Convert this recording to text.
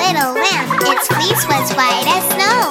little lamb, its fleece was white as snow.